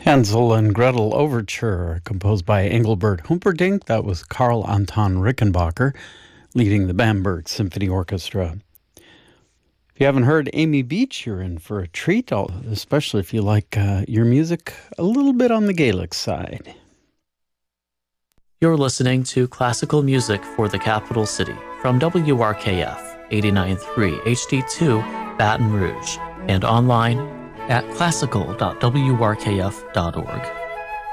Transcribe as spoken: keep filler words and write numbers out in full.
Hansel and Gretel Overture, composed by Engelbert Humperdinck. That was Karl Anton Rickenbacker, leading the Bamberg Symphony Orchestra. If you haven't heard Amy Beach, you're in for a treat, especially if you like uh, your music a little bit on the Gaelic side. You're listening to classical music for the capital city from W R K F eighty-nine point three H D two Baton Rouge and online at classical dot w r k f dot org.